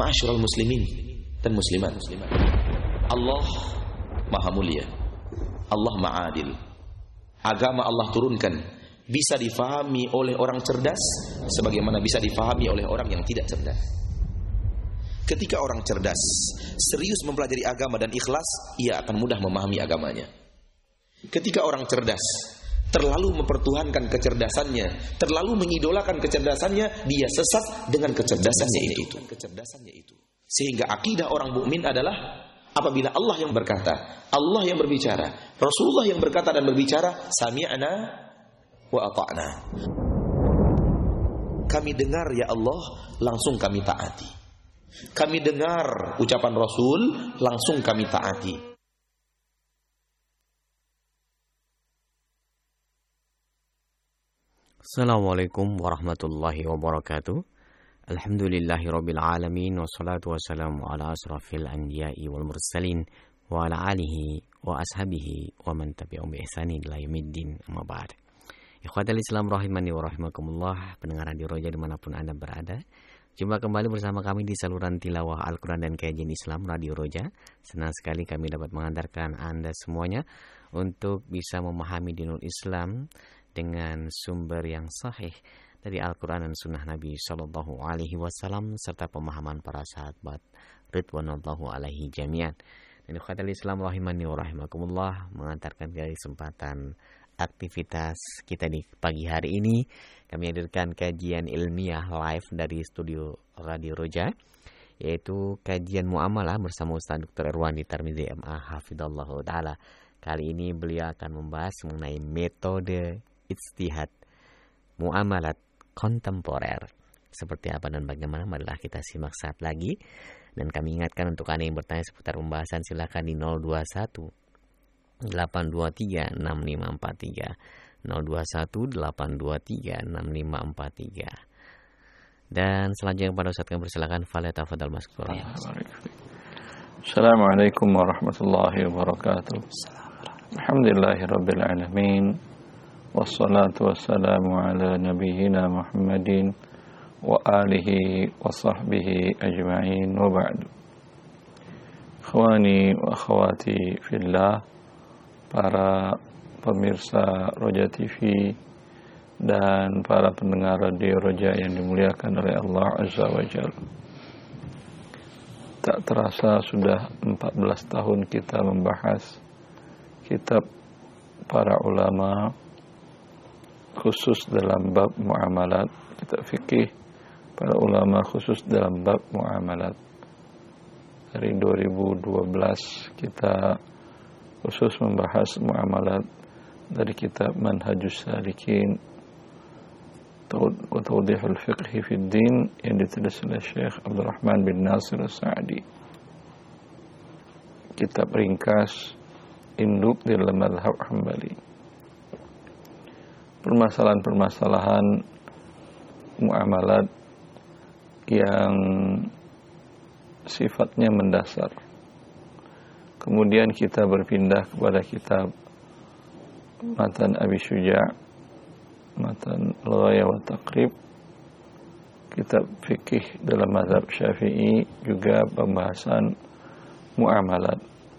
Ma'asyiral muslimin dan muslimat, Allah Maha Mulia, Allah Maha Adil. Agama Allah turunkan bisa difahami oleh orang cerdas sebagaimana bisa difahami oleh orang yang tidak cerdas. Ketika orang cerdas serius mempelajari agama dan ikhlas, ia akan mudah memahami agamanya. Ketika orang cerdas terlalu mempertuhankan kecerdasannya, terlalu mengidolakan kecerdasannya, dia sesat dengan kecerdasannya itu. Sehingga akidah orang mukmin adalah apabila Allah yang berkata, Allah yang berbicara, Rasulullah yang berkata dan berbicara, sami'na wa ata'na. Kami dengar ya Allah, langsung kami taati. Kami dengar ucapan Rasul, langsung kami taati. Assalamualaikum warahmatullahi wabarakatuh. Alhamdulillahirabbil alamin wassalatu wassalamu ala asrafil anbiya'i wal mursalin wa ala alihi wa ashabihi wa man tabi'ahum bi ihsanin ila yaumiddin. Amma ba'd. Ikhwatal Islam rahimani wa rahimakumullah, pendengar Radio Roja dimanapun Anda berada, jumpa kembali bersama kami di saluran tilawah Al-Quran dan Kajian Islam Radio Roja. Senang sekali kami dapat mengantarkan Anda semuanya untuk bisa memahami dinul Islam dengan sumber yang sahih dari Al-Quran dan Sunnah Nabi Sallallahu Alaihi Wasallam serta pemahaman para sahabat Ridwanullahu Alaihi Jami'an. Dan ikhwatal Islam rahimani wa rahimakumullah, mengantarkan dari kesempatan aktivitas kita di pagi hari ini, kami hadirkan kajian ilmiah live dari studio Radio Roja, yaitu kajian muamalah bersama Ustaz Dr. Irwandi Tarmizi MA Hafidhallahu Ta'ala. Kali ini beliau akan membahas mengenai metode ijtihad muamalat kontemporer. Seperti apa dan bagaimana, marilah kita simak saat lagi. Dan kami ingatkan untuk Anda yang bertanya seputar pembahasan, silakan di 021 823 6543 021 823 6543. Dan selanjutnya kepada Ustaz kami persilakan, falyatafadhal maskur. Assalamualaikum warahmatullahi wabarakatuh. Alhamdulillahirabbil alamin. Wassalatu wassalamu ala nabiyyina Muhammadin wa alihi wa sahbihi ajma'in wa ba'du. Ikhwani wa akhwati fillah, para pemirsa Roja TV dan para pendengar Radio Roja yang dimuliakan oleh Allah Azza wa Jalla. Tak terasa sudah 14 tahun kita membahas kitab para ulama khusus dalam bab muamalat, kitab fikih para ulama khusus dalam bab muamalat. Dari 2012 kita khusus membahas muamalat dari kitab Manhajus Salikin wa Tawdihul Fiqhi fid Din yang ditulis oleh Syekh Abdul Rahman bin Nasir As-Sa'di. Kitab ringkas induk di dalam mazhab Hambali. Permasalahan-permasalahan muamalat yang sifatnya mendasar. Kemudian kita berpindah kepada kitab Matan Abi Syuja', Matan Al-Ghayah wa Taqrib, kitab fikih dalam mazhab Syafi'i, juga pembahasan muamalat.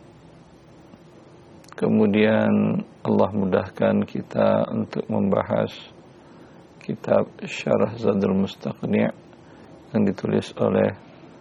Kemudian Allah mudahkan kita untuk membahas kitab Syarah Zadul Mustaqni' yang ditulis oleh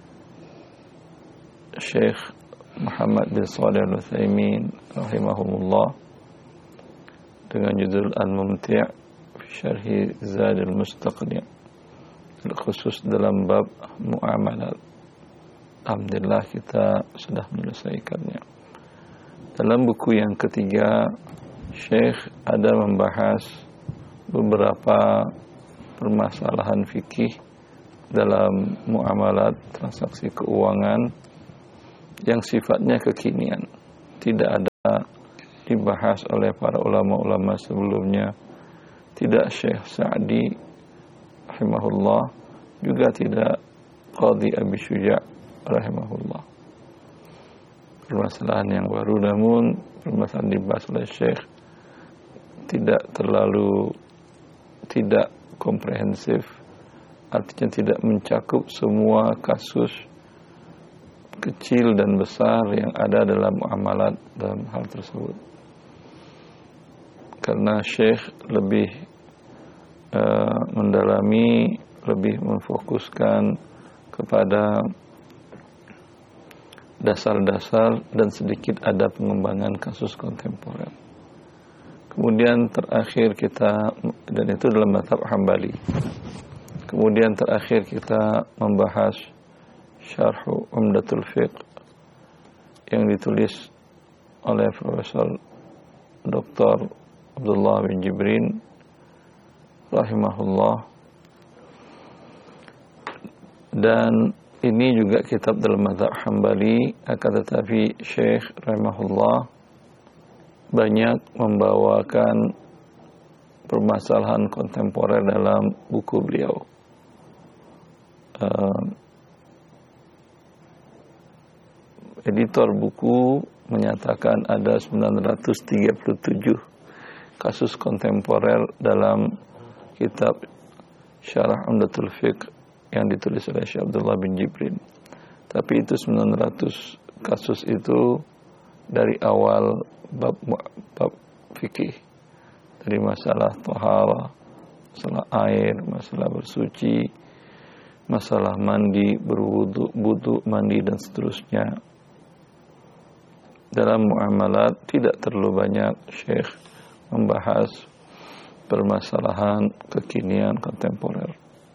Syekh Muhammad bin Shalih Al-Utsaimin rahimahumullah dengan judul Al-Mumti' fi Syarhi Zadul Mustaqni', khusus dalam bab muamalat. Alhamdulillah kita sudah menyelesaikannya. Dalam buku yang ketiga, Syekh ada membahas beberapa permasalahan fikih dalam muamalat transaksi keuangan yang sifatnya kekinian, tidak ada dibahas oleh para ulama-ulama sebelumnya. Tidak Syekh Sa'di rahimahullah, juga tidak Qadhi Abi Syuja' rahimahullah. Permasalahan yang baru, namun permasalahan dibahas oleh Syekh tidak komprehensif, artinya tidak mencakup semua kasus kecil dan besar yang ada dalam muamalat dalam hal tersebut. Karena Syekh lebih mendalami, lebih memfokuskan kepada dasar-dasar dan sedikit ada pengembangan kasus kontemporer. Kemudian terakhir kita, dan itu dalam mazhab Hambali. Kemudian terakhir kita membahas Syarh Umdatul Fiqh yang ditulis oleh Profesor Dr. Abdullah bin Jibrin rahimahullah. Dan ini juga kitab dalam mazhab Hambali, akan tetapi Syekh rahimahullah banyak membawakan permasalahan kontemporer dalam buku beliau. Editor buku menyatakan ada 937 kasus kontemporer dalam kitab Syarah Umdatul Fiqh yang ditulis oleh Syekh Abdullah bin Jibrin. Tapi itu 900 kasus itu dari awal bab fikih, dari masalah taharah, masalah air, masalah bersuci, masalah mandi, berwudu, mandi dan seterusnya. Dalam muamalat tidak terlalu banyak Syekh membahas permasalahan kekinian kontemporer.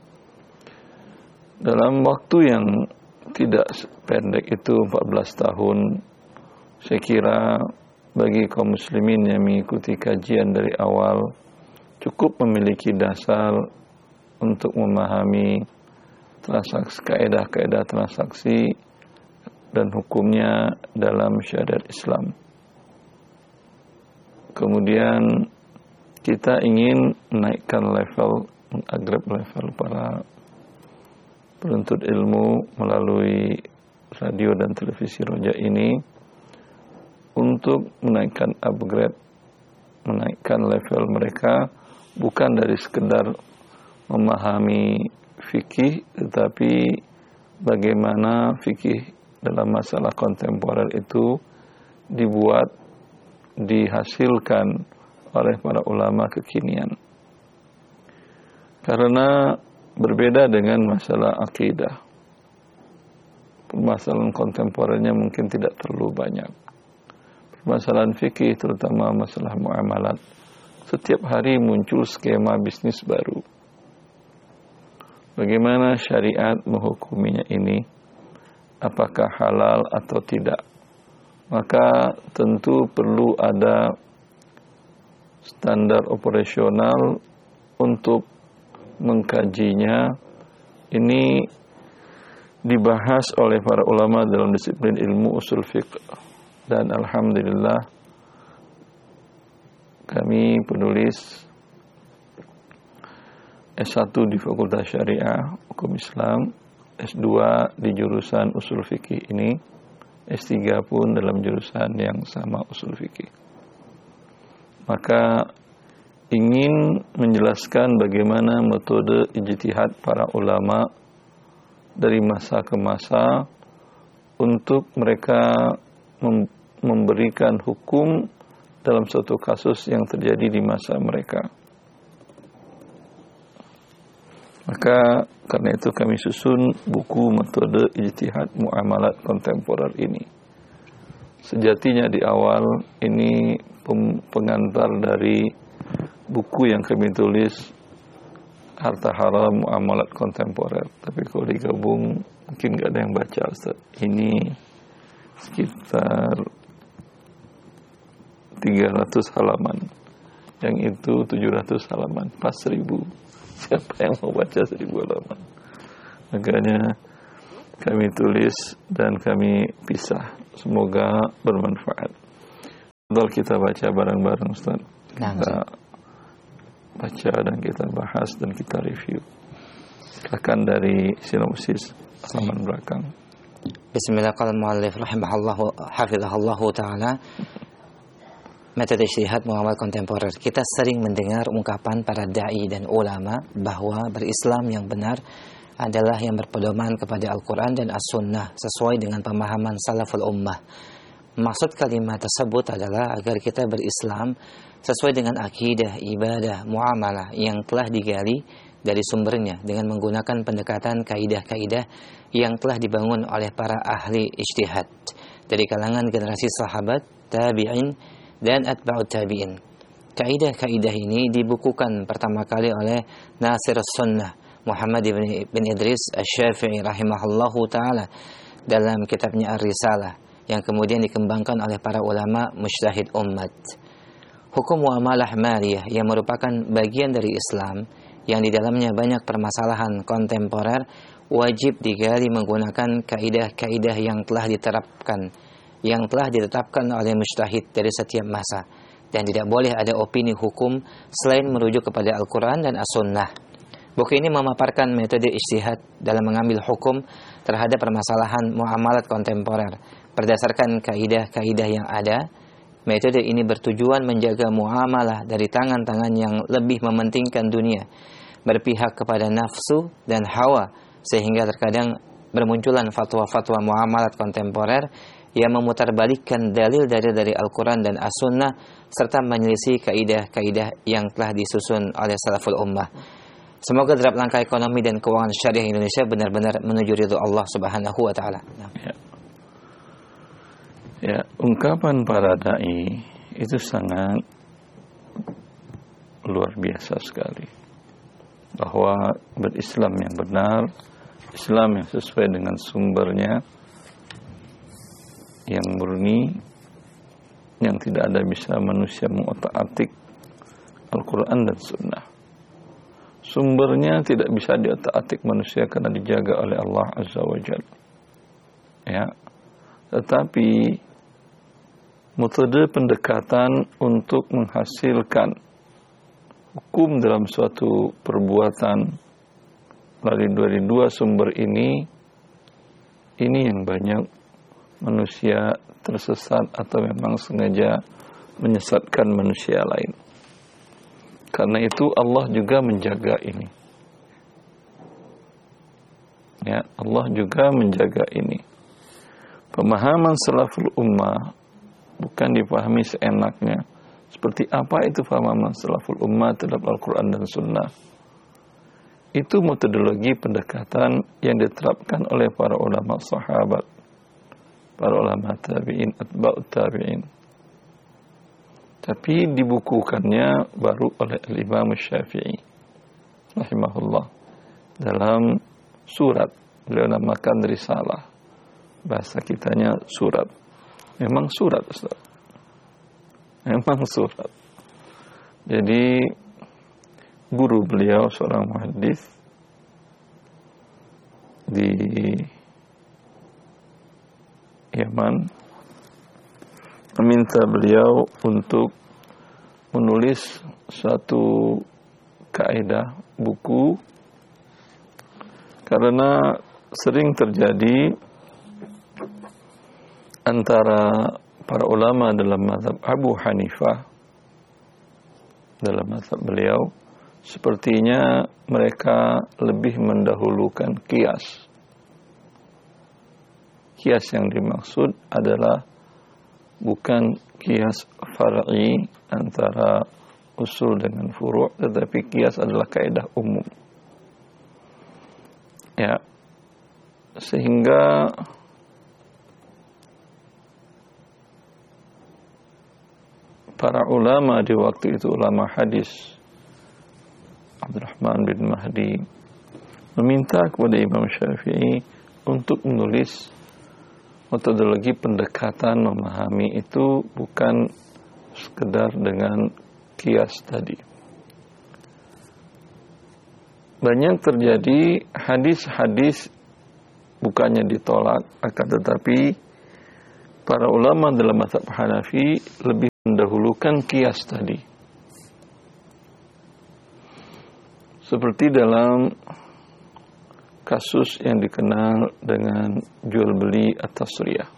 Dalam waktu yang tidak pendek itu 14 tahun, saya kira bagi kaum muslimin yang mengikuti kajian dari awal cukup memiliki dasar untuk memahami transaksi, kaedah-kaedah transaksi dan hukumnya dalam syariat Islam. Kemudian kita ingin menaikkan level, mengupgrade level para penuntut ilmu melalui radio dan televisi Roja ini untuk menaikkan level mereka, bukan dari sekedar memahami fikih, tetapi bagaimana fikih dalam masalah kontemporer itu dibuat, dihasilkan oleh para ulama kekinian. Karena berbeda dengan masalah akidah, permasalahan kontemporernya mungkin tidak terlalu banyak. Permasalahan fikih, terutama masalah muamalat, setiap hari muncul skema bisnis baru. Bagaimana syariat menghukuminya ini? Apakah halal atau tidak? Maka tentu perlu ada standar operasional untuk mengkajinya. Ini dibahas oleh para ulama dalam disiplin ilmu usul fiqh. Dan alhamdulillah kami penulis S1 di Fakultas Syariah Hukum Islam, S2 di jurusan usul fikih ini, S3 pun dalam jurusan yang sama usul fikih. Maka ingin menjelaskan bagaimana metode ijtihad para ulama dari masa ke masa untuk mereka memberikan hukum dalam suatu kasus yang terjadi di masa mereka. Maka karena itu kami susun buku metode ijtihad muamalat kontemporer ini. Sejatinya di awal ini pengantar dari buku yang kami tulis, Harta Haram Muamalat Kontemporer. Tapi kalau digabung mungkin gak ada yang baca, Ustaz. Ini sekitar 300 halaman. Yang itu 700 halaman, pas 1000. Siapa yang mau baca 1000 halaman? Makanya kami tulis dan kami pisah. Semoga bermanfaat. Kalau kita baca bareng-bareng, Ustaz. Kita baca dan kita bahas dan kita review. Silakan dari sinopsis halaman belakang. Bismillahirrahmanirrahim. Rahimahullahu hafizahullahu taala. Metode ijtihad muamalat kontemporer. Kita sering mendengar ungkapan para dai dan ulama bahwa berislam yang benar adalah yang berpedoman kepada Al-Quran dan As-Sunnah sesuai dengan pemahaman salaful ummah. Maksud kalimat tersebut adalah agar kita berislam sesuai dengan akidah, ibadah, muamalah yang telah digali dari sumbernya dengan menggunakan pendekatan kaidah-kaidah yang telah dibangun oleh para ahli ijtihad dari kalangan generasi sahabat, tabi'in, dan atba'ut tabi'in. Kaidah-kaidah ini dibukukan pertama kali oleh Nasir Sunnah Muhammad bin Idris Asy-Syafi'i rahimahullahu ta'ala dalam kitabnya Ar-Risalah, yang kemudian dikembangkan oleh para ulama mujtahid umat. Hukum muamalah maliyah yang merupakan bagian dari Islam, yang di dalamnya banyak permasalahan kontemporer, wajib digali menggunakan kaidah-kaidah yang telah ditetapkan oleh mujtahid dari setiap masa, dan tidak boleh ada opini hukum selain merujuk kepada Al-Quran dan As-Sunnah. Buku ini memaparkan metode ijtihad dalam mengambil hukum terhadap permasalahan muamalat kontemporer berdasarkan kaidah-kaidah yang ada. Metode ini bertujuan menjaga muamalah dari tangan-tangan yang lebih mementingkan dunia, berpihak kepada nafsu dan hawa, sehingga terkadang bermunculan fatwa-fatwa muamalat kontemporer yang memutarbalikkan dalil-dalil dari Al-Quran dan As-Sunnah serta menyelisih kaidah-kaidah yang telah disusun oleh salaful ummah. Semoga derap langkah ekonomi dan keuangan syariah Indonesia benar-benar menuju ridho Allah Subhanahu wa taala. Ya, ungkapan para dai itu sangat luar biasa sekali. Bahwa berislam yang benar, Islam yang sesuai dengan sumbernya, yang murni, yang tidak ada bisa manusia mengotak-atik Al-Quran dan Sunnah. Sumbernya tidak bisa diotak-atik manusia karena dijaga oleh Allah Azza wa Jalla. Ya. Tetapi metode pendekatan untuk menghasilkan hukum dalam suatu perbuatan dari dua sumber ini yang banyak manusia tersesat atau memang sengaja menyesatkan manusia lain. Karena itu Allah juga menjaga ini. Ya, Allah juga menjaga ini. Pemahaman salaful ummah bukan dipahami seenaknya. Seperti apa itu pemahaman salaful ummah terhadap Al-Quran dan Sunnah? Itu metodologi pendekatan yang diterapkan oleh para ulama sahabat, para ulama tabi'in, atba'ut tabi'in. Tapi dibukukannya baru oleh Al-Imam Syafi'i rahimahullah dalam surat. Beliau namakan risalah. Bahasa kitanya surat. Memang surat, Ustaz. Memang surat. Jadi guru beliau seorang muhaddits di Yaman meminta beliau untuk menulis suatu kaidah buku, karena sering terjadi antara para ulama dalam mazhab Abu Hanifah, dalam mazhab beliau, sepertinya mereka lebih mendahulukan qiyas. Qiyas yang dimaksud adalah bukan qiyas far'i antara usul dengan furu', tetapi qiyas adalah kaidah umum. Ya. Sehingga para ulama di waktu itu, ulama hadis Abdurrahman bin Mahdi, meminta kepada Imam Syafi'i untuk menulis metodologi pendekatan memahami itu bukan sekedar dengan qiyas tadi. Banyak terjadi hadis-hadis bukannya ditolak, akan tetapi para ulama dalam mazhab Hanafi lebih mendahulukan qiyas tadi. Seperti dalam kasus yang dikenal dengan jual beli at-tasriyah.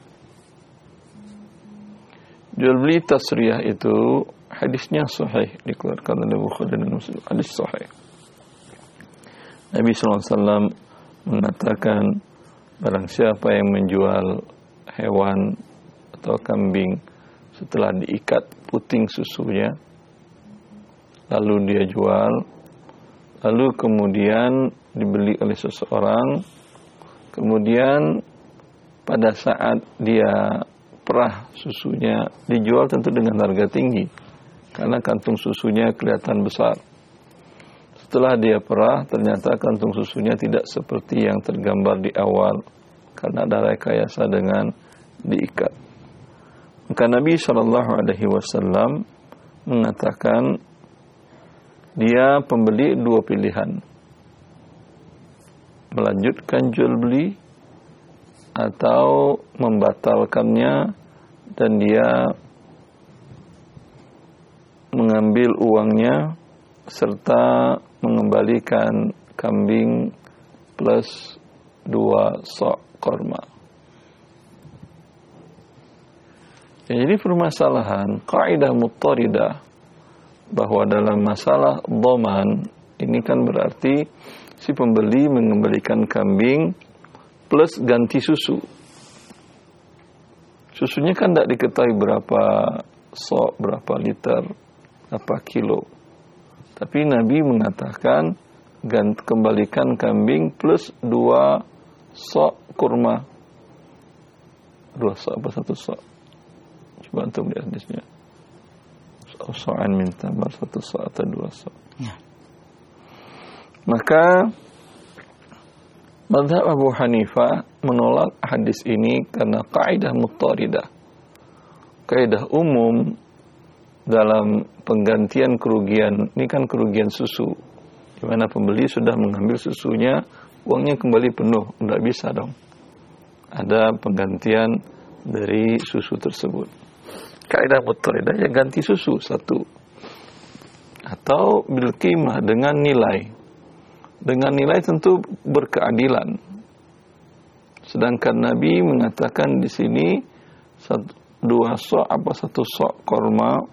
Jual beli tasriyah itu hadisnya sahih, dikeluarkan oleh Bukhari dan Muslim, hadis sahih. Nabi SAW mengatakan, barang siapa yang menjual hewan atau kambing setelah diikat puting susunya, lalu dia jual, lalu kemudian dibeli oleh seseorang, kemudian pada saat dia perah susunya dijual tentu dengan harga tinggi karena kantung susunya kelihatan besar. Setelah dia perah, ternyata kantung susunya tidak seperti yang tergambar di awal karena ada rekayasa dengan diikat. Maka Nabi SAW mengatakan dia pembeli dua pilihan, melanjutkan jual beli atau membatalkannya dan dia mengambil uangnya serta mengembalikan kambing plus 2 sok korma. Jadi permasalahan kaidah muttaridah bahwa dalam masalah dhaman ini kan berarti si pembeli mengembalikan kambing plus ganti susu. Susunya kan tidak diketahui berapa sok, berapa liter, berapa kilo. Tapi Nabi mengatakan kembalikan kambing plus 2 sok kurma. 2 sok apa 1 sok? Coba antum lihat hadisnya. So'an min tamar, 1 sok atau 2 sok. Ya. Maka mazhab Abu Hanifah menolak hadis ini karena kaidah muttaridah. Kaidah umum dalam penggantian kerugian, ini kan kerugian susu, di mana pembeli sudah mengambil susunya, uangnya kembali penuh, tidak bisa dong. Ada penggantian dari susu tersebut. Kaidah muttaridah ya ganti susu 1. Atau bil qimah dengan nilai. Dengan nilai tentu berkeadilan. Sedangkan Nabi mengatakan di sini 2 sok apa 1 sok korma,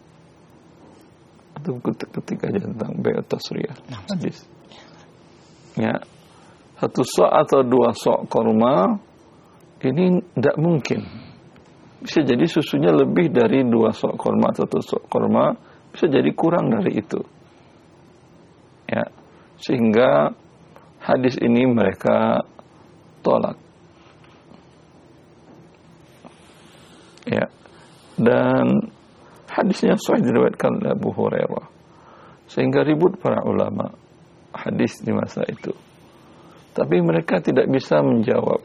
atau ketika aja tentang bai'ut tasriyah hadis. Ya. 1 sok atau 2 sok korma ini tidak mungkin. Bisa jadi susunya lebih dari 2 sok korma atau 1 sok korma, bisa jadi kurang dari itu. Ya. Sehingga hadis ini mereka tolak. Ya. Dan hadisnya sahih diriwayatkan oleh Abu Hurairah. Sehingga ribut para ulama hadis di masa itu. Tapi mereka tidak bisa menjawab.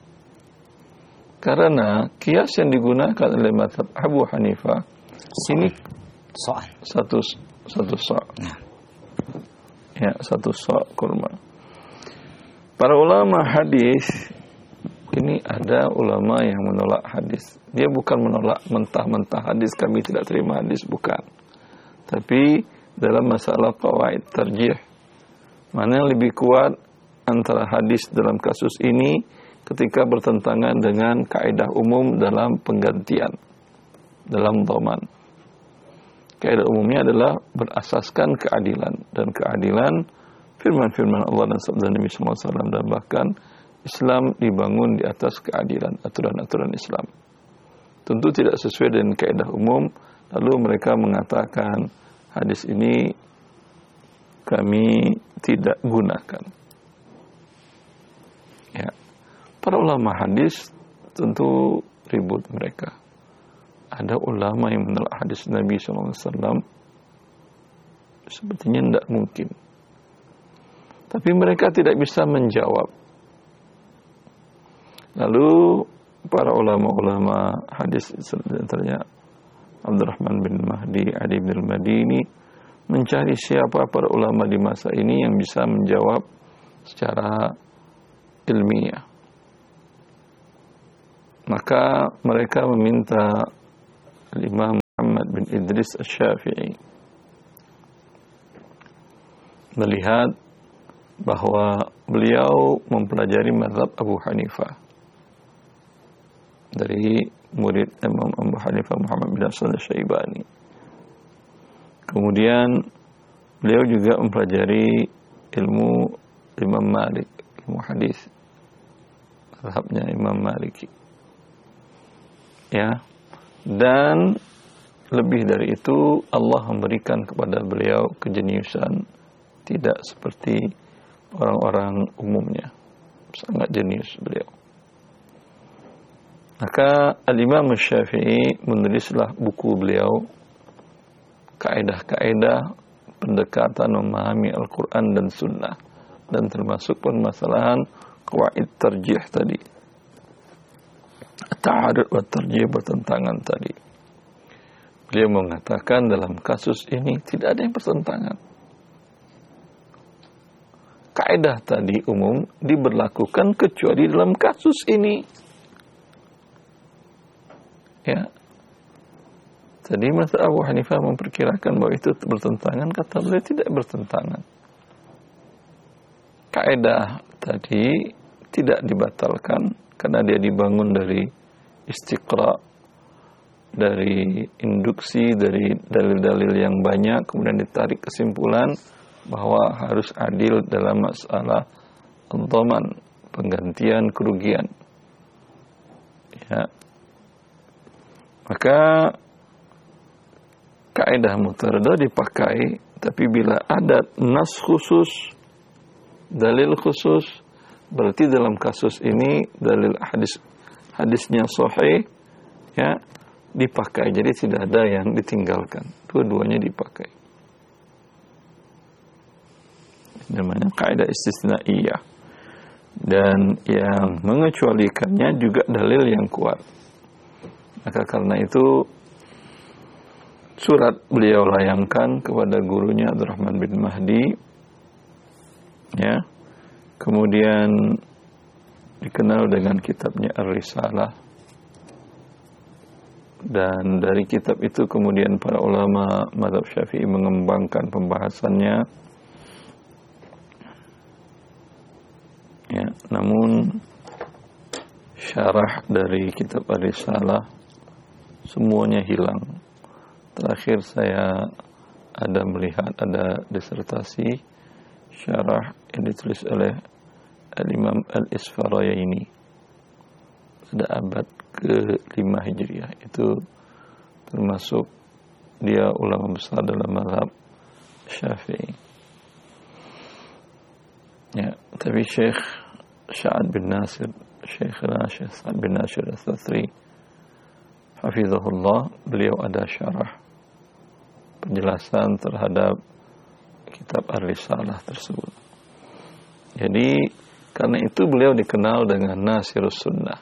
Karena kias yang digunakan oleh mazhab Abu Hanifah ini satu sok. Ya, 1 sok kurma. Para ulama hadis ini ada ulama yang menolak hadis. Dia bukan menolak mentah-mentah hadis, kami tidak terima hadis, bukan. Tapi dalam masalah qawaid tarjih, mana yang lebih kuat antara hadis dalam kasus ini ketika bertentangan dengan kaidah umum dalam penggantian, dalam dhaman. Kaidah umumnya adalah berasaskan keadilan, dan keadilan firman-firman Allah dan sabda Nabi SAW, dan bahkan Islam dibangun di atas keadilan, aturan-aturan Islam. Tentu tidak sesuai dengan kaidah umum, lalu mereka mengatakan hadis ini kami tidak gunakan. Ya. Para ulama hadis tentu ribut mereka. Ada ulama yang menolak hadis Nabi SAW, sepertinya tidak mungkin. Tapi mereka tidak bisa menjawab. Lalu para ulama-ulama hadis, antaranya Abdurrahman bin Mahdi, Ali bin al-Madini, mencari siapa para ulama di masa ini yang bisa menjawab secara ilmiah. Maka mereka meminta Imam Muhammad bin Idris Asy-Syafi'i melihat bahwa beliau mempelajari mazhab Abu Hanifah dari murid Imam Abu Hanifah Muhammad bin Hasan Asy-Syaibani. Kemudian beliau juga mempelajari ilmu Imam Malik, ilmu hadis, mazhabnya Imam Maliki. Ya. Dan lebih dari itu, Allah memberikan kepada beliau kejeniusan tidak seperti orang-orang umumnya. Sangat jenius beliau. Maka Al-Imam Syafi'i menulislah buku beliau, kaidah-kaidah pendekatan memahami Al-Quran dan Sunnah, dan termasuk permasalahan qawaid tarjih tadi, ta'arud wa tarjih, bertentangan tadi. Beliau mengatakan dalam kasus ini tidak ada yang bertentangan. Kaidah tadi umum diberlakukan kecuali dalam kasus ini. Ya. Tadi Mazhab Abu Hanifah memperkirakan bahwa itu bertentangan, kata beliau tidak bertentangan. Kaidah tadi tidak dibatalkan karena dia dibangun dari istiqra, dari induksi, dari dalil-dalil yang banyak, kemudian ditarik kesimpulan bahwa harus adil dalam masalah dhaman, penggantian kerugian. Ya. Maka kaidah mutaradah dipakai, tapi bila ada nas khusus, dalil khusus, berarti dalam kasus ini dalil hadisnya sahih, ya, dipakai. Jadi tidak ada yang ditinggalkan, dua-duanya dipakai. Namanya kaidah istisnaiyah. Dan yang mengecualikannya juga dalil yang kuat. Maka karena itu surat beliau layangkan kepada gurunya Abdurrahman bin Mahdi, ya. Kemudian dikenal dengan kitabnya Ar-Risalah. Dan dari kitab itu kemudian para ulama mazhab Syafi'i mengembangkan pembahasannya. Ya, namun syarah dari kitab Ar-Risalah semuanya hilang. Terakhir saya ada melihat ada disertasi syarah yang ditulis oleh Al-Imam Al-Isfarayaini pada abad ke-5 Hijriah. Itu termasuk dia ulama besar dalam mazhab Syafi'i. Ya, tapi Syekh Sa'ad bin Nasir, Syekh Sa'ad bin Nasir Al-Thasri hafizahullah, beliau ada syarah penjelasan terhadap kitab Ar-Risalah tersebut. Jadi karena itu beliau dikenal dengan Nasirus Sunnah.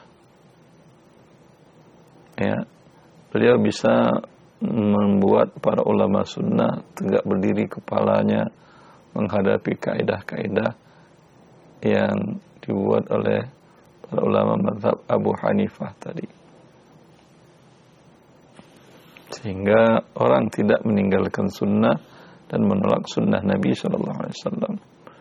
Ya, beliau bisa membuat para ulama sunnah tegak berdiri kepalanya menghadapi kaidah-kaidah yang dibuat oleh para ulama mazhab Abu Hanifah tadi. Sehingga orang tidak meninggalkan sunnah dan menolak sunnah Nabi SAW.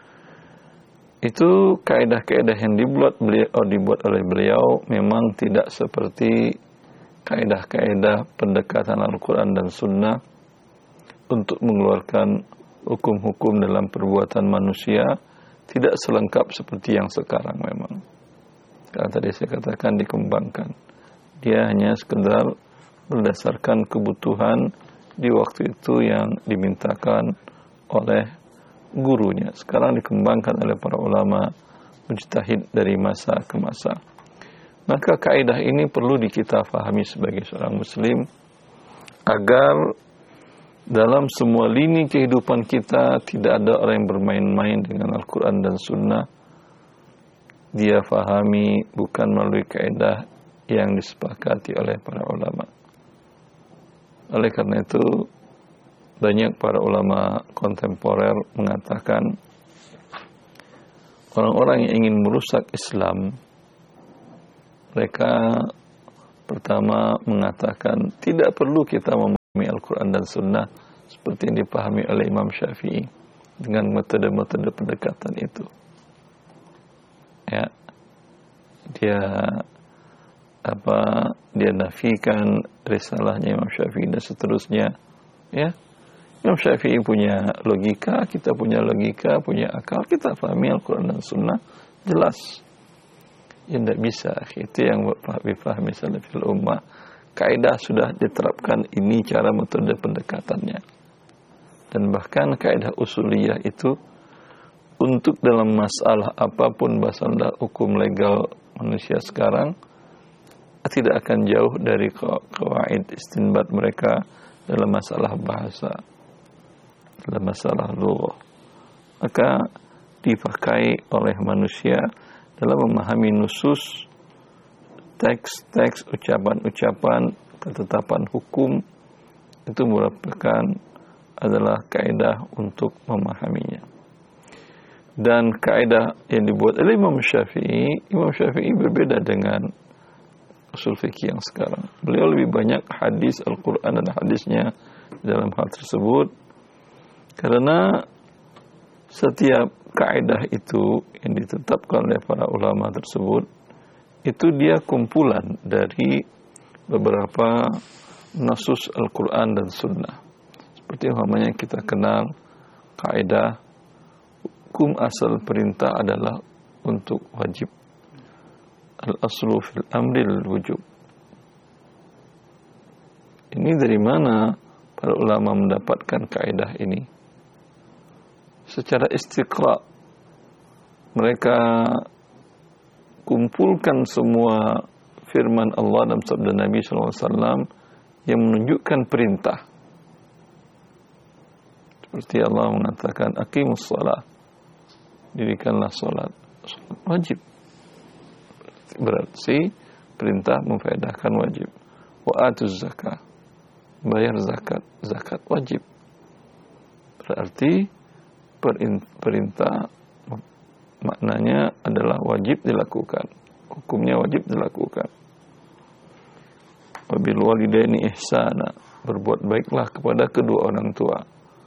Itu kaidah-kaidah yang dibuat oleh beliau memang tidak seperti kaidah-kaidah pendekatan Al-Quran dan Sunnah untuk mengeluarkan hukum-hukum dalam perbuatan manusia, tidak selengkap seperti yang sekarang memang. Karena tadi saya katakan dikembangkan. Dia hanya sekedar berdasarkan kebutuhan di waktu itu yang dimintakan oleh gurunya. Sekarang dikembangkan oleh para ulama mujtahid dari masa ke masa. Maka kaidah ini perlu kita fahami sebagai seorang muslim agar dalam semua lini kehidupan kita tidak ada orang yang bermain-main dengan Al-Quran dan Sunnah. Dia fahami bukan melalui kaidah yang disepakati oleh para ulama. Oleh karena itu banyak para ulama kontemporer mengatakan orang-orang yang ingin merusak Islam, mereka pertama mengatakan tidak perlu kita memahami Al-Quran dan Sunnah seperti yang dipahami oleh Imam Syafi'i dengan metode-metode pendekatan itu. Ya, dia nafikan risalahnya Imam Syafi'i dan seterusnya. Ya, Imam Syafi'i punya logika, kita punya logika, punya akal, kita pahami Al-Quran dan Sunnah jelas. Ya tidak bisa, itu yang dipahami salafil ummah. Kaidah sudah diterapkan, ini cara metode pendekatannya. Dan bahkan kaidah usuliyah itu untuk dalam masalah apapun, masalah hukum legal manusia sekarang tidak akan jauh dari qawaid istinbat mereka dalam masalah bahasa, dalam masalah lughah. Maka dipakai oleh manusia dalam memahami nusus, teks-teks, ucapan-ucapan, ketetapan hukum, itu merupakan adalah kaidah untuk memahaminya. Dan kaidah yang dibuat oleh Imam Syafi'i berbeda dengan usul fikih yang sekarang. Beliau lebih banyak hadis Al-Quran dan hadisnya dalam hal tersebut, karena setiap kaidah itu yang ditetapkan oleh para ulama tersebut itu dia kumpulan dari beberapa nasus Al-Quran dan Sunnah. Seperti umpamanya kita kenal kaidah hukum asal perintah adalah untuk wajib. Al-aslu fil amri lil-wujub. Ini dari mana para ulama mendapatkan kaidah ini? Secara istiqra, mereka kumpulkan semua firman Allah dan sabda Nabi SAW yang menunjukkan perintah. Seperti Allah mengatakan, aqimus shalah, dirikanlah salat. Salat wajib. Berarti perintah memfaedahkan wajib. Wa atuz zakah, bayar zakat. Zakat wajib. Berarti perintah maknanya adalah wajib dilakukan. Hukumnya wajib dilakukan. Wabil walidaini ihsana, berbuat baiklah kepada kedua orang tua.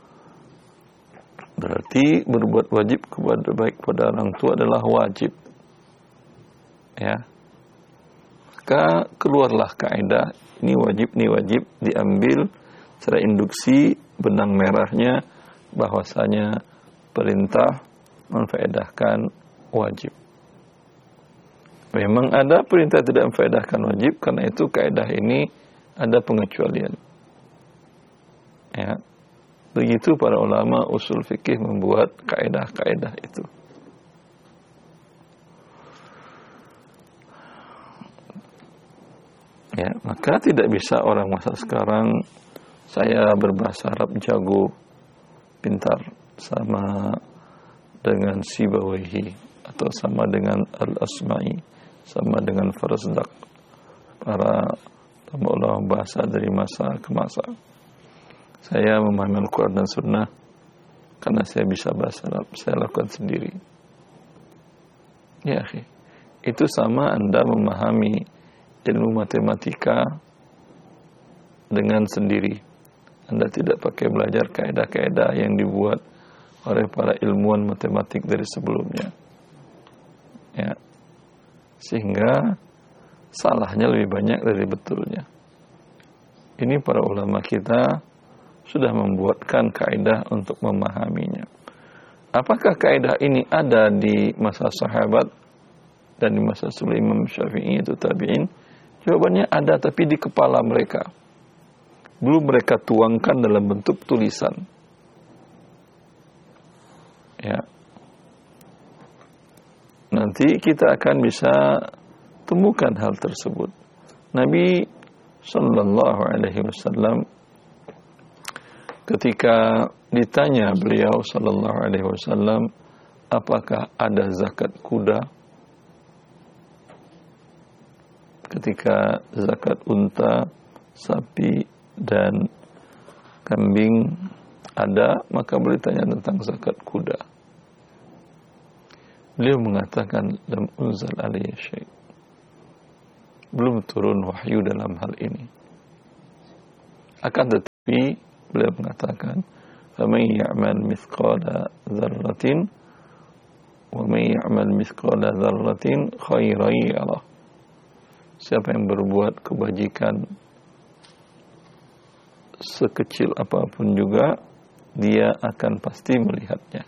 Berarti berbuat wajib kepada baik kepada orang tua adalah wajib. Ya. Maka keluarlah kaidah ini wajib diambil secara induksi benang merahnya bahwasanya perintah memfaedahkan wajib. Memang ada perintah tidak memfaedahkan wajib, karena itu kaidah ini ada pengecualian. Ya. Begitu para ulama usul fikih membuat kaidah-kaidah itu. Ya, maka tidak bisa orang masa sekarang saya berbahasa Arab jago, pintar sama dengan Sibawayhi atau sama dengan Al-Asma'i, sama dengan Farazdak, para ulama bahasa dari masa ke masa. Saya memahami Al-Quran dan Sunnah karena saya bisa bahasa Arab, saya lakukan sendiri. Ya, itu sama Anda memahami ilmu matematika dengan sendiri. Anda tidak pakai belajar kaidah-kaidah yang dibuat oleh para ilmuwan matematik dari sebelumnya. Ya. Sehingga salahnya lebih banyak dari betulnya. Ini para ulama kita sudah membuatkan kaidah untuk memahaminya. Apakah kaidah ini ada di masa sahabat dan di masa sebelum Imam Syafi'i itu tabi'in? Jawabannya ada, tapi di kepala mereka. Belum mereka tuangkan dalam bentuk tulisan. Ya. Nanti kita akan bisa temukan hal tersebut. Nabi sallallahu alaihi wasallam ketika ditanya beliau sallallahu alaihi wasallam, apakah ada zakat kuda? Ketika zakat unta, sapi dan kambing ada, maka beliau tanya tentang zakat kuda. Beliau mengatakan lam unzal alayya syai', belum turun wahyu dalam hal ini. Akan tetapi beliau mengatakan faman ya'mal mithqala dzarratin wa man ya'mal mithqala dzarratin khairan yarah. Siapa yang berbuat kebajikan sekecil apapun juga, dia akan pasti melihatnya.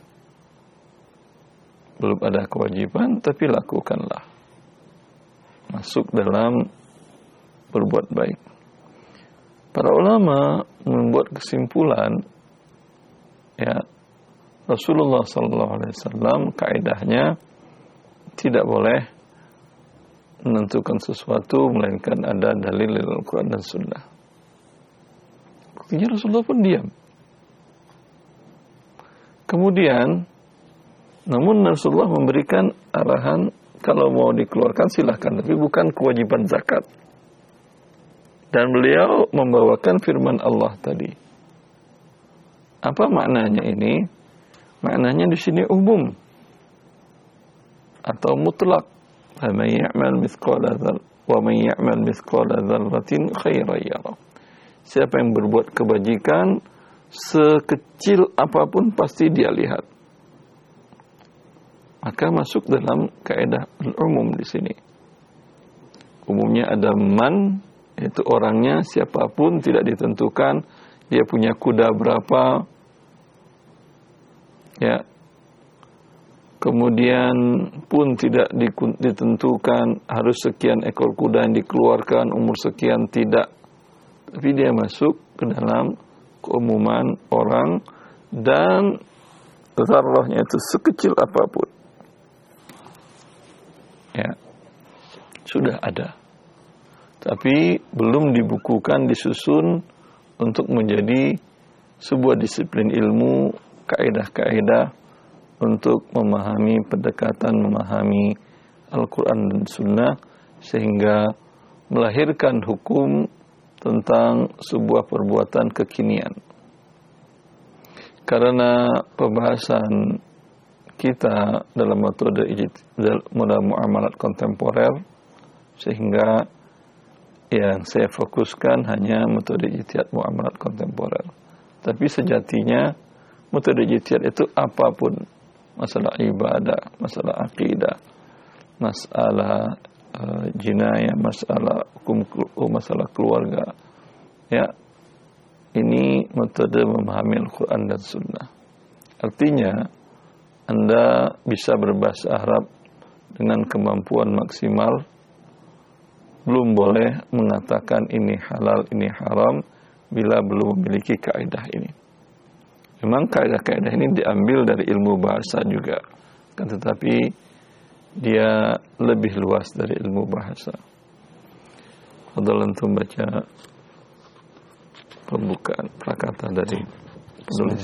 Belum ada kewajiban, tapi lakukanlah. Masuk dalam berbuat baik. Para ulama membuat kesimpulan, ya, Rasulullah SAW kaidahnya tidak boleh menentukan sesuatu melainkan ada dalil dari Al-Quran dan Sunnah. Buktinya Rasulullah pun diam. Kemudian, namun Rasulullah memberikan arahan kalau mau dikeluarkan silahkan, tapi bukan kewajiban zakat. Dan beliau membawakan firman Allah tadi. Apa maknanya ini? Maknanya di sini umum atau mutlak. Faman ya'mal mithqala dzarratin wa man ya'mal mithqala dzarratin khairan yarah. Siapa yang berbuat kebajikan sekecil apapun pasti dia lihat. Maka masuk dalam kaidah umum di sini. Umumnya ada man, yaitu orangnya siapapun tidak ditentukan, dia punya kuda berapa, ya. Kemudian pun tidak ditentukan harus sekian ekor kuda yang dikeluarkan, umur sekian, tidak. Tapi dia masuk ke dalam keumuman orang dan zarrahnya itu sekecil apapun. Ya, sudah ada. Tapi belum dibukukan, disusun untuk menjadi sebuah disiplin ilmu, kaidah-kaidah untuk memahami pendekatan, memahami Al-Quran dan Sunnah, sehingga melahirkan hukum tentang sebuah perbuatan kekinian. Karena pembahasan kita dalam metode muamalat kontemporer, sehingga yang saya fokuskan hanya metode ijtihad muamalat kontemporer. Tapi sejatinya metode ijtihad itu apapun, masalah ibadah, masalah akidah, masalah jinayah, masalah hukum, masalah keluarga, ya, ini metode memahami Al-Quran dan Sunnah. Artinya Anda bisa berbahasa Arab dengan kemampuan maksimal, belum boleh mengatakan ini halal, ini haram bila belum memiliki kaidah ini. Memang kaidah-kaidah ini diambil dari ilmu bahasa juga, kan, tetapi dia lebih luas dari ilmu bahasa. Fadhal antum baca pembukaan prakata dari penulis.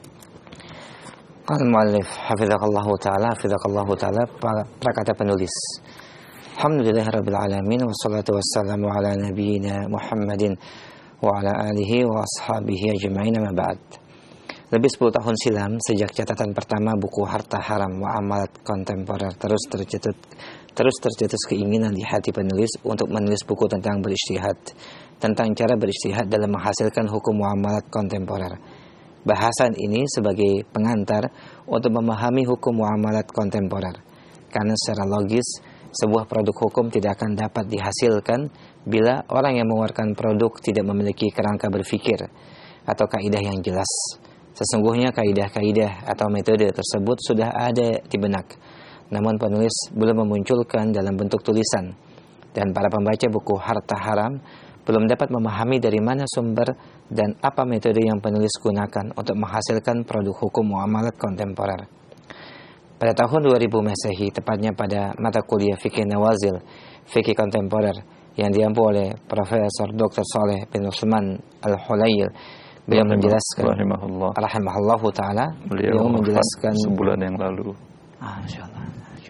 Qala al-muallif hafizakallahu ta'ala prakata penulis. Alhamdulillahirabbil alamin wassalatu wassalamu ala nabiyyina Muhammadin wa ala alihi wa ashabihi ajma'in, ma ba'd. Lebih 10 tahun silam, sejak catatan pertama buku Harta Haram Muamalat Kontemporer, terus tercetus keinginan di hati penulis untuk menulis buku tentang berijtihad, tentang cara berijtihad dalam menghasilkan hukum muamalat kontemporer. Bahasan ini sebagai pengantar untuk memahami hukum muamalat kontemporer, karena secara logis sebuah produk hukum tidak akan dapat dihasilkan bila orang yang mengeluarkan produk tidak memiliki kerangka berpikir atau kaidah yang jelas. Sesungguhnya kaidah-kaidah atau metode tersebut sudah ada di benak, namun penulis belum memunculkan dalam bentuk tulisan, dan para pembaca buku Harta Haram belum dapat memahami dari mana sumber dan apa metode yang penulis gunakan untuk menghasilkan produk hukum muamalat kontemporer. Pada tahun 2000 Masehi, tepatnya pada mata kuliah Fikih Nawazil, Fikih Kontemporer, yang diampu oleh Profesor Dr. Saleh bin Utsman Al-Hulayl, beliau menjelaskan, rahimahullahu ta'ala, beliau menjelaskan sebulan yang lalu. Insyaallah.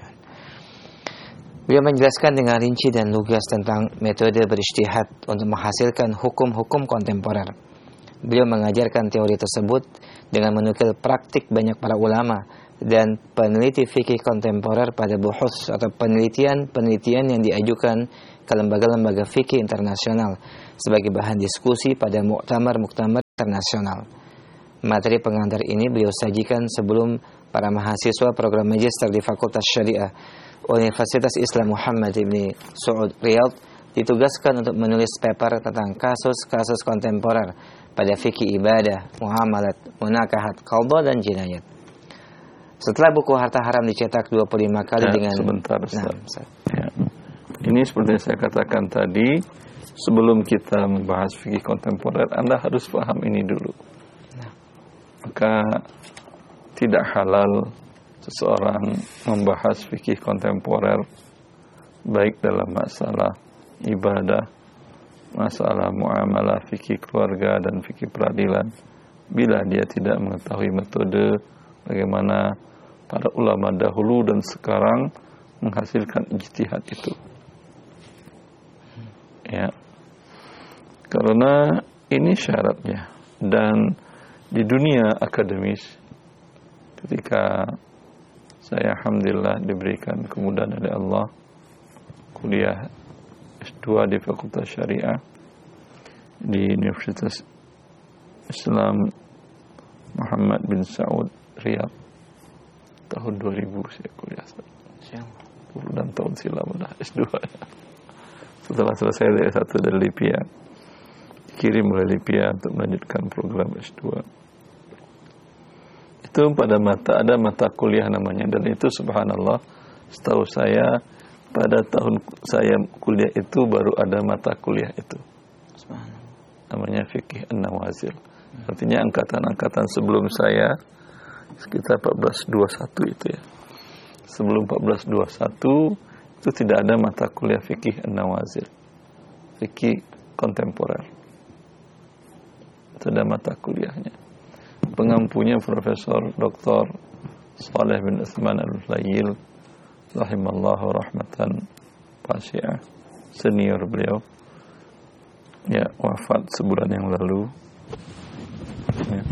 Beliau menjelaskan dengan rinci dan lugas tentang metode berijtihad untuk menghasilkan hukum-hukum kontemporer. Beliau mengajarkan teori tersebut dengan menukil praktik banyak para ulama dan peneliti fikih kontemporer pada buhus atau penelitian yang diajukan ke lembaga-lembaga fikih internasional sebagai bahan diskusi pada muktamar-muktamar internasional. Materi pengantar ini beliau sajikan sebelum para mahasiswa program magister di Fakultas Syariah Universitas Islam Muhammad Ibn Saud Riyadh ditugaskan untuk menulis paper tentang kasus-kasus kontemporer pada fikih ibadah, muamalat, munakahat, qadha dan jinayat. Setelah buku Harta Haram dicetak 25 kali dengan sebentar, ya. Ini seperti yang saya katakan tadi, sebelum kita membahas fikih kontemporer, Anda harus paham ini dulu. Maka tidak halal seseorang membahas fikih kontemporer baik dalam masalah ibadah, masalah muamalah, fikih keluarga dan fikih peradilan bila dia tidak mengetahui metode bagaimana para ulama dahulu dan sekarang menghasilkan ijtihad itu. Ya. Karena ini syaratnya. Dan di dunia akademis, ketika saya alhamdulillah diberikan kemudahan oleh Allah kuliah S2 di Fakultas Syariah di Universitas Islam Muhammad bin Saud Riyadh tahun 2000 saya kuliah. 20 tahun silam udah S2. Setelah selesai dari S1 dari Libya, dikirim oleh Libya untuk melanjutkan program S2. Itu pada ada mata kuliah namanya, dan itu subhanallah setahu saya pada tahun saya kuliah itu baru ada mata kuliah itu. Namanya fikih an-nawazil. Artinya angkatan-angkatan sebelum saya sekitar 1421 itu ya. Sebelum 1421 itu tidak ada mata kuliah fikih an-nawazil. Fikih kontemporer. Itu ada mata kuliahnya. Pengampunya Profesor Dr. Saleh bin Utsman Al-Layil rahimallahu rahmatan wasi'ah, senior beliau ya, wafat sebulan yang lalu ya.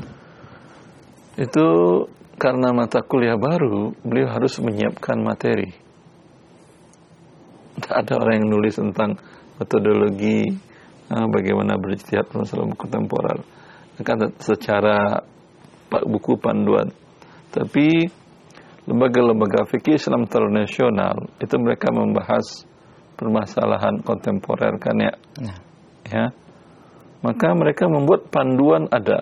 Itu karena mata kuliah baru, beliau harus menyiapkan materi. Tidak ada orang yang nulis tentang metodologi bagaimana berijtihad masalah kontemporer, kan secara buku panduan. Tapi lembaga-lembaga fikih Islam internasional itu mereka membahas permasalahan kontemporer kan ya. Ya. Maka mereka membuat panduan ada.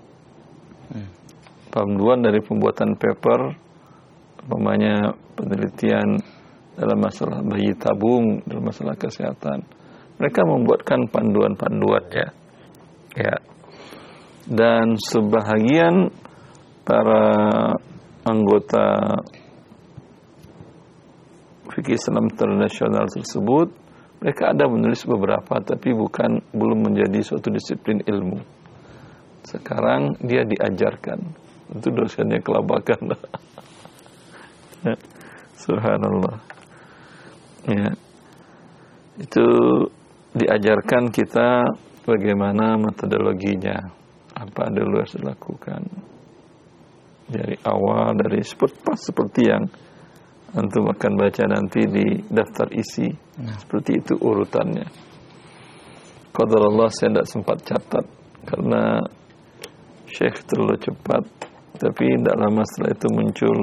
Panduan dari pembuatan paper, umpamanya penelitian dalam masalah bayi tabung, dalam masalah kesehatan. Mereka membuatkan panduan-panduan ya. Ya. Dan sebahagian para anggota fikih Islam internasional tersebut, mereka ada menulis beberapa, tapi belum menjadi suatu disiplin ilmu. Sekarang dia diajarkan. Itu dosennya kelabakan. Ya. Subhanallah. Ya. Itu diajarkan kita bagaimana metodologinya, apa dulu harus dilakukan. Dari awal, dari seperti yang antum akan baca nanti di daftar isi. Seperti itu urutannya. Qadarullah saya tidak sempat catat karena Syekh terlalu cepat. Tapi tidak lama setelah itu muncul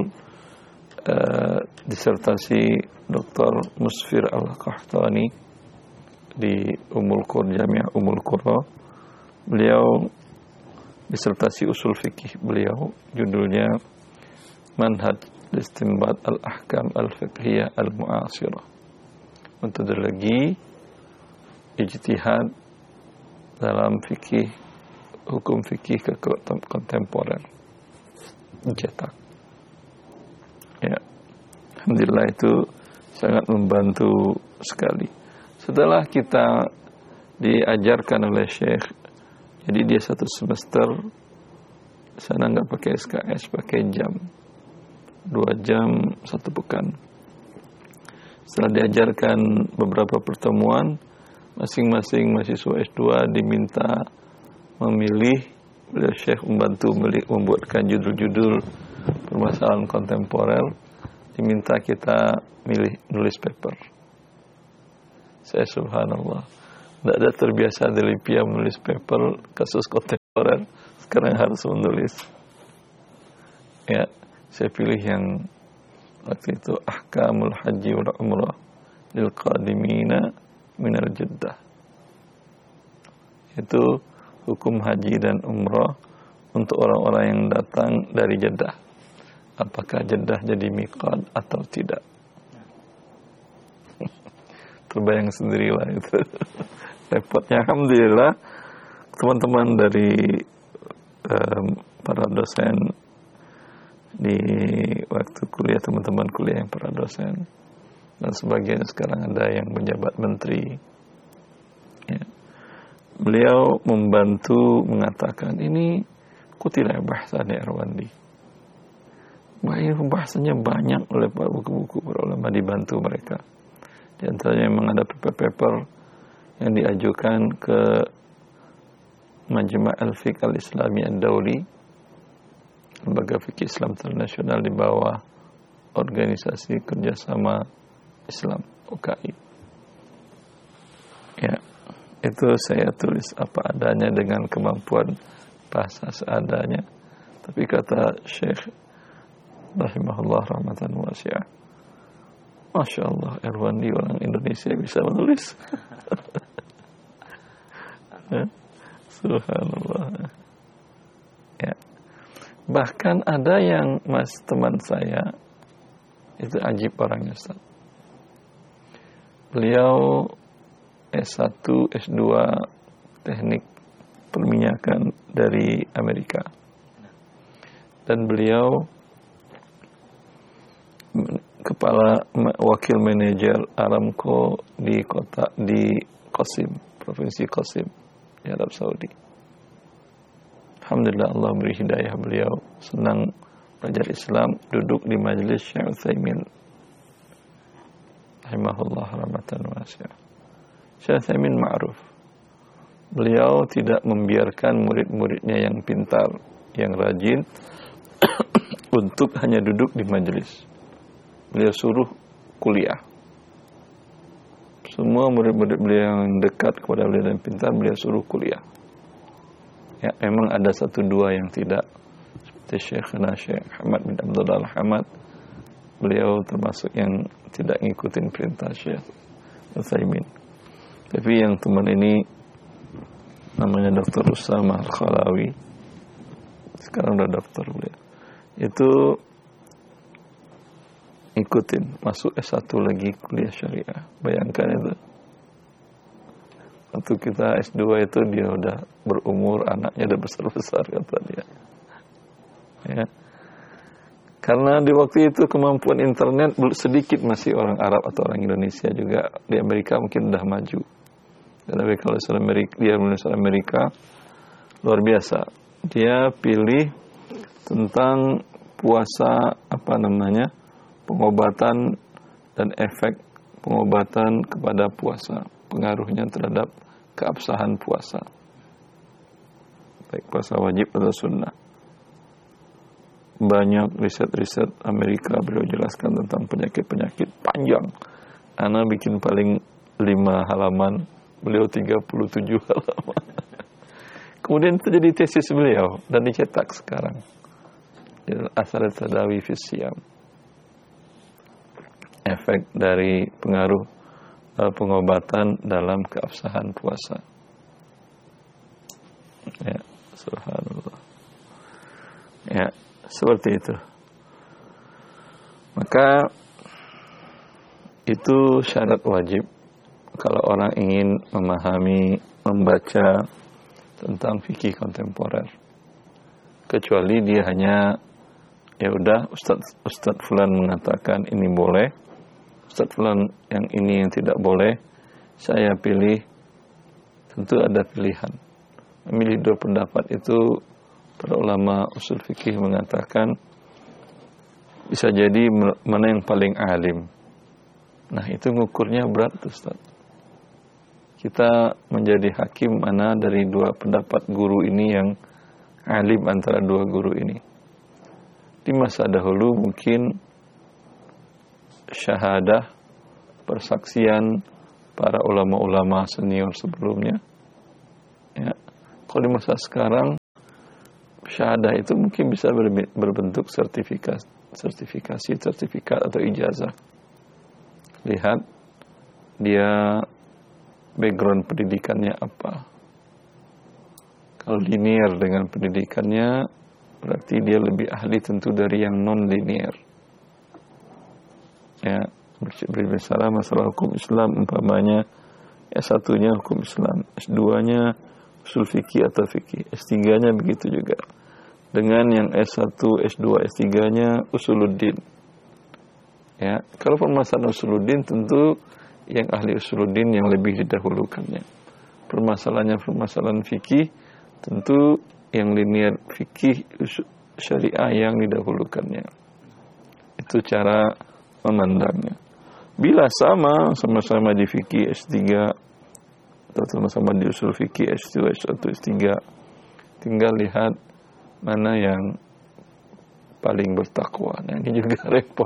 disertasi Dr. Musfir Al-Qahtani di Jamiah Ummul Qura. Beliau disertasi usul fikih beliau, judulnya Manhaj Istinbat Al-Ahkam Al-Fiqhiyah Al-Mu'asirah, metodologi ijtihad dalam fikih, hukum fikih kontemporer, cetak. Ya, alhamdulillah itu sangat membantu sekali. Setelah kita diajarkan oleh Syekh, jadi dia satu semester sana nggak pakai SKS, pakai jam, 2 jam 1 pekan. Setelah diajarkan beberapa pertemuan, masing-masing mahasiswa S2 diminta memilih, beliau Syekh membantu membuatkan judul-judul permasalahan kontemporer, diminta kita nulis paper. Saya subhanallah, tidak ada terbiasa di Libya menulis paper kasus kontemporer, sekarang harus menulis. Ya, saya pilih yang waktu itu Ahkamul Haji wal Umrah lil Qadimina minal Jeddah. Itu hukum haji dan umrah untuk orang-orang yang datang dari Jeddah. Apakah Jeddah jadi miqat atau tidak? Terbayang sendirilah itu. Repotnya. Alhamdulillah teman-teman dari para dosen di waktu kuliah, teman-teman kuliah yang para dosen, dan sebagian sekarang ada yang menjabat menteri, ya. Beliau membantu mengatakan ini kutilah bahasanya Irwandi. Bahasanya banyak oleh buku-buku para ulama, dibantu mereka. Di antaranya memang ada paper-paper yang diajukan ke Majma' al-Fiqh al-Islami ad-Dawli, lembaga fikih Islam internasional di bawah Organisasi Kerjasama Islam, OKI. Ya, itu saya tulis apa adanya dengan kemampuan bahasa seadanya. Tapi kata Syekh rahimahullah rahmatan wasi'ah, Masya Allah, Irwandi orang Indonesia bisa menulis. Ya, subhanallah. Ya. Bahkan ada yang teman saya itu ajib orangnya, Ustaz. Beliau S1, S2 teknik perminyakan dari Amerika. Dan beliau kepala wakil manajer Aramco di Qasim, provinsi Qasim di Arab Saudi. Alhamdulillah Allah beri hidayah beliau, senang belajar Islam, duduk di majelis Syekh Utsaimin rahimahullah rahmatan wasi'ah. Syekh Utsaimin ma'ruf. Beliau tidak membiarkan murid-muridnya yang pintar, yang rajin untuk hanya duduk di majelis. Beliau suruh kuliah. Semua murid-murid beliau yang dekat kepada beliau dan pintar, beliau suruh kuliah. Ya, memang ada satu dua yang tidak, seperti Syekhna Syekh Ahmad bin Abdullah Al-Hamad. Beliau termasuk yang tidak ngikutin perintah Syekh Utsaimin. Tapi yang teman ini namanya Dr. Usama Al-Khalawi, sekarang udah dokter beliau, itu ikutin, masuk S1 lagi kuliah syariah. Bayangkan itu. Waktu kita S2 itu dia udah berumur, anaknya udah besar-besar, kata dia. Ya. Karena di waktu itu kemampuan internet sedikit, masih orang Arab atau orang Indonesia juga. Di Amerika mungkin udah maju. Tapi kalau dia menulis Amerika, luar biasa. Dia pilih tentang puasa, pengobatan dan efek pengobatan kepada puasa, pengaruhnya terhadap keabsahan puasa, baik puasa wajib atau sunnah. Banyak riset-riset Amerika beliau jelaskan tentang penyakit-penyakit panjang. Ana bikin paling 5 halaman, beliau 37 halaman. Kemudian itu jadi tesis beliau dan dicetak sekarang. Asarat Tadawi fi Siyam. Efek dari pengaruh pengobatan dalam keabsahan puasa. Ya, subhanallah. Ya, seperti itu. Maka itu syarat wajib kalau orang ingin memahami, membaca tentang fikih kontemporer. Kecuali dia hanya, ya udah Ustaz fulan mengatakan ini boleh, Ustaz fulan yang ini yang tidak boleh, saya pilih. Tentu ada pilihan. Memilih dua pendapat itu, para ulama usul fikih mengatakan bisa jadi mana yang paling alim. Nah, itu ngukurnya berat, Ustaz. Kita menjadi hakim mana dari dua pendapat guru ini yang alim antara dua guru ini. Di masa dahulu mungkin syahadah, persaksian para ulama-ulama senior sebelumnya. Ya. Kalau di masa sekarang, syahadah itu mungkin bisa berbentuk sertifikat atau ijazah. Lihat dia background pendidikannya apa. Kalau linear dengan pendidikannya, berarti dia lebih ahli tentu dari yang non-linear. Ya, berbicara masalah hukum Islam, umpamanya S1-nya hukum Islam, S2-nya usul fikih atau fikih, S3-nya begitu juga. Dengan yang S1, S2, S3-nya usuluddin. Ya, kalau permasalahan usuluddin tentu yang ahli usuluddin yang lebih didahulukannya. Permasalahan fikih tentu yang linear fikih syariah yang didahulukannya. Itu cara memandangnya. Bila sama-sama di fikih S3 atau sama-sama di usul fikih S2, S1, S3, tinggal lihat mana yang paling bertakwa. Nah, ini juga repot.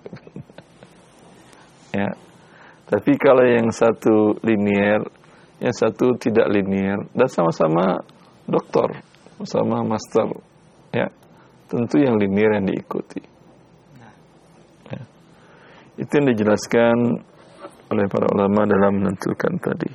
Ya. Tapi kalau yang satu linear, yang satu tidak linear, dan sama-sama doktor, sama master, ya, tentu yang linear yang diikuti. Ya. Itu yang dijelaskan oleh para ulama dalam menentukan tadi.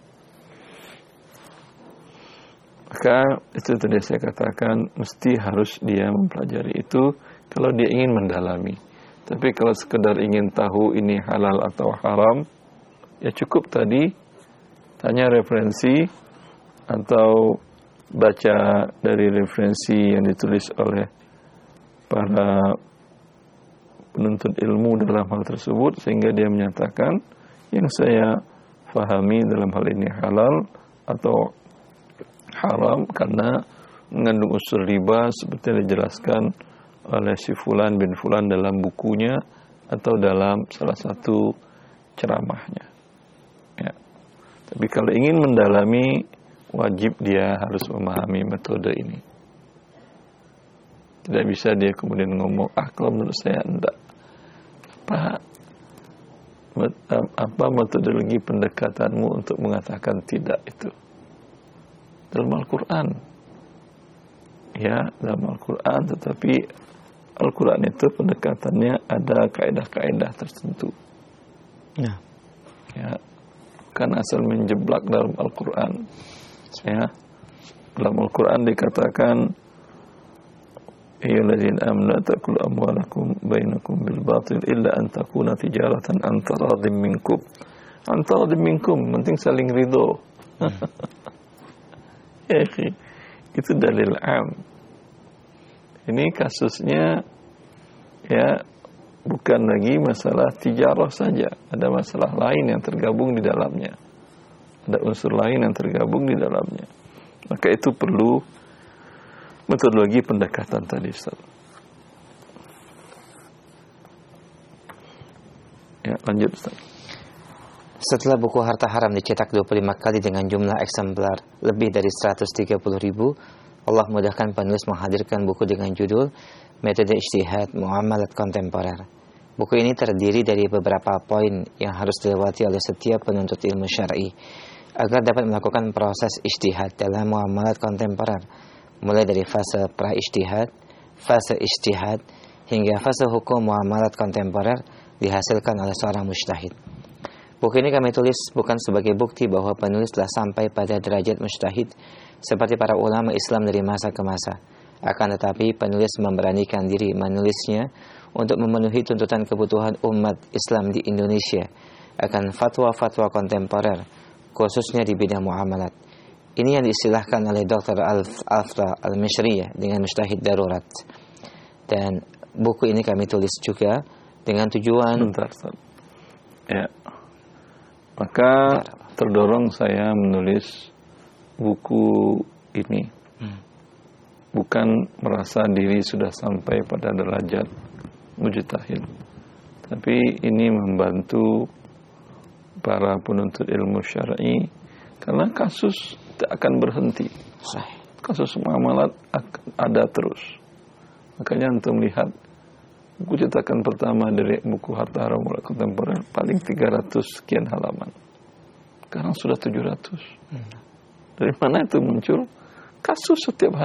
Maka itu tadi saya katakan mesti harus dia mempelajari itu kalau dia ingin mendalami. Tapi kalau sekedar ingin tahu ini halal atau haram, ya cukup tadi tanya referensi atau baca dari referensi yang ditulis oleh para penuntut ilmu dalam hal tersebut sehingga dia menyatakan yang saya fahami dalam hal ini halal atau haram karena mengandung unsur riba seperti yang dijelaskan oleh si Fulan bin Fulan dalam bukunya atau dalam salah satu ceramahnya. Ya. Tapi kalau ingin mendalami, wajib dia harus memahami metode ini. Tidak bisa dia kemudian ngomong, kalau menurut saya enggak. Apa metodologi pendekatanmu untuk mengatakan tidak itu? Dalam Al-Quran. Ya, dalam Al-Quran, tetapi Al-Quran itu pendekatannya ada kaedah-kaedah tertentu. Ya. Ya. Kan asal menjeblak dalam Al-Quran. Ya. Dalam Al-Quran dikatakan ayyuhalladzina amanu la ta'kulu amwalakum bainakum bil batil illa an takuna tijaratan an taradhim minkum. An taradhim minkum, penting saling ridho. Ya, itu dalil am. Ini kasusnya ya bukan lagi masalah tijarah saja, ada masalah lain yang tergabung di dalamnya. Ada unsur lain yang tergabung di dalamnya. Maka itu perlu metodologi pendekatan tadi, Ustaz. Ya, lanjut, Ustaz. Setelah buku Harta Haram dicetak 25 kali dengan jumlah eksemplar lebih dari 130.000, Allah mudahkan penulis menghadirkan buku dengan judul Metode Ijtihad Muamalat Kontemporer. Buku ini terdiri dari beberapa poin yang harus dilewati oleh setiap penuntut ilmu syar'i agar dapat melakukan proses ijtihad dalam muamalat kontemporer, mulai dari fase pra-ijtihad, fase ijtihad, hingga fase hukum muamalat kontemporer dihasilkan oleh seorang mujtahid. Buku ini kami tulis bukan sebagai bukti bahwa penulis telah sampai pada derajat mujtahid seperti para ulama Islam dari masa ke masa. Akan tetapi penulis memberanikan diri menulisnya untuk memenuhi tuntutan kebutuhan umat Islam di Indonesia akan fatwa-fatwa kontemporer, khususnya di bidang muamalat. Ini yang diistilahkan oleh Dr. Alfta Al-Mishriyah dengan mujtahid darurat. Dan buku ini kami tulis juga dengan tujuan ya. Maka terdorong saya menulis buku ini. Bukan merasa diri sudah sampai pada derajat mujtahid. Tapi ini membantu para penuntut ilmu syar'i karena kasus tidak akan berhenti. Kasus muamalat akan ada terus. Makanya untuk melihat buku cetakan pertama dari buku Harta Haram Muamalat Kontemporer paling 300 sekian halaman. Sekarang sudah 700. Dari mana itu muncul? Kasus setiap hari.